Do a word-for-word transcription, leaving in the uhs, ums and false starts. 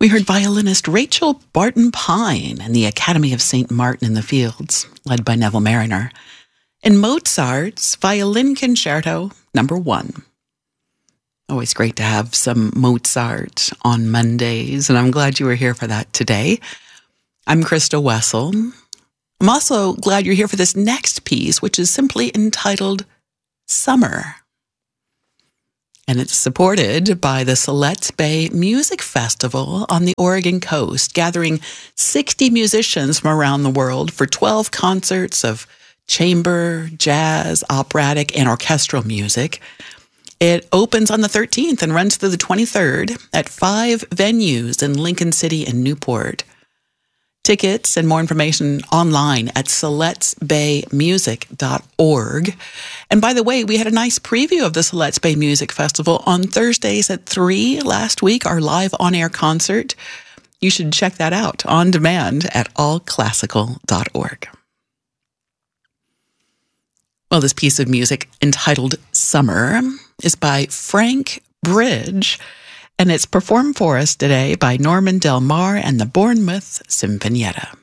We heard violinist Rachel Barton Pine and the Academy of Saint Martin in the Fields, led by Neville Mariner, and Mozart's Violin Concerto Number One. Always great to have some Mozart on Mondays, and I'm glad you were here for that today. I'm Krista Wessel. I'm also glad you're here for this next piece, which is simply entitled Summer. And it's supported by the Siletz Bay Music Festival on the Oregon coast, gathering sixty musicians from around the world for twelve concerts of chamber, jazz, operatic, and orchestral music. It opens on the thirteenth and runs through the twenty-third at five venues in Lincoln City and Newport. Tickets and more information online at siletz bay music dot org. And by the way, we had a nice preview of the Siletz Bay Music Festival on Thursdays at three last week, our live on-air concert. You should check that out on demand at all classical dot org. Well, this piece of music entitled Summer is by Frank Bridge, and it's performed for us today by Norman Del Mar and the Bournemouth Sinfonietta.